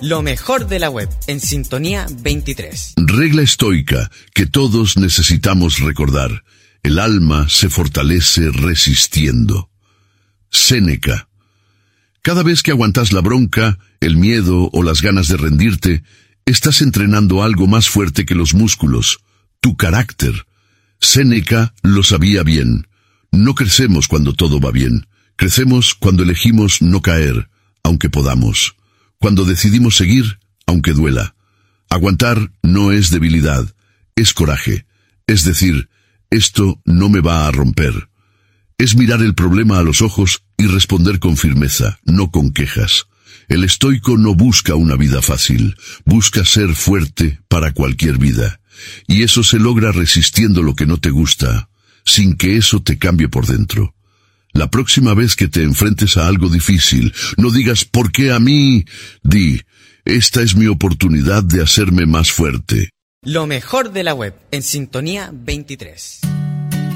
Lo mejor de la web en Sintonía 23. Regla estoica que todos necesitamos recordar. El alma se fortalece resistiendo. Séneca. Cada vez que aguantas la bronca, el miedo o las ganas de rendirte, estás entrenando algo más fuerte que los músculos, tu carácter. Séneca lo sabía bien. No crecemos cuando todo va bien. Crecemos cuando elegimos no caer, aunque podamos. Cuando decidimos seguir, aunque duela. Aguantar no es debilidad, es coraje. Es decir, esto no me va a romper. Es mirar el problema a los ojos y responder con firmeza, no con quejas. El estoico no busca una vida fácil, busca ser fuerte para cualquier vida. Y eso se logra resistiendo lo que no te gusta, sin que eso te cambie por dentro. La próxima vez que te enfrentes a algo difícil, no digas ¿por qué a mí? Di, esta es mi oportunidad de hacerme más fuerte. Lo mejor de la web en Sintonía 23.